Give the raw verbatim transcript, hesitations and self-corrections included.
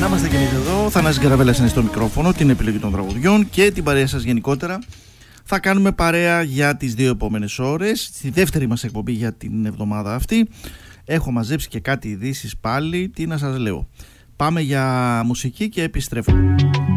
είμαστε και εμείς εδώ. Θανάσης Γκαραβέλλας είναι στο μικρόφωνο, την επιλογή των τραγουδιών και την παρέα σας γενικότερα. Θα κάνουμε παρέα για τις δύο επόμενες ώρες. Στη δεύτερη μας εκπομπή για την εβδομάδα αυτή έχω μαζέψει και κάτι ειδήσεις πάλι. Τι να σας λέω. Πάμε για μουσική και επιστρέφουμε.